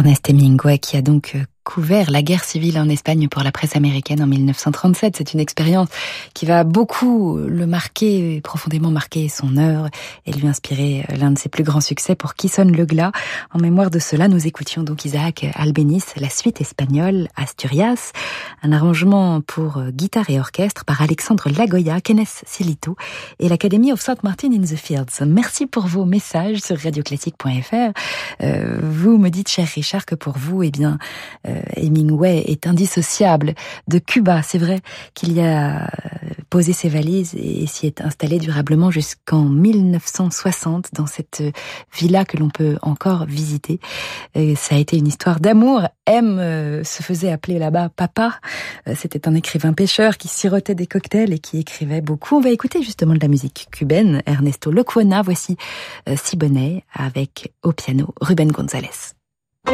Ernest Hemingway qui a donc couvert la guerre civile en Espagne pour la presse américaine en 1937. C'est une expérience qui va beaucoup le marquer, profondément marquer son œuvre et lui inspirer l'un de ses plus grands succès pour Qui sonne le glas. En mémoire de cela, nous écoutions donc Isaac Albéniz, la suite espagnole Asturias, un arrangement pour guitare et orchestre par Alexandre Lagoya, Kenneth Silito et l'Academy of St. Martin in the Fields. Merci pour vos messages sur radioclassique.fr. Vous me dites, cher Richard, que pour vous, Hemingway est indissociable de Cuba. C'est vrai qu'il y a posé ses valises et s'y est installé durablement jusqu'en 1960 dans cette villa que l'on peut encore visiter. Ça a été une histoire d'amour. M se faisait appeler là-bas Papa. C'était un écrivain pêcheur qui sirotait des cocktails et qui écrivait beaucoup. On va écouter justement de la musique cubaine. Ernesto Lecuona, voici Siboney avec au piano Ruben González.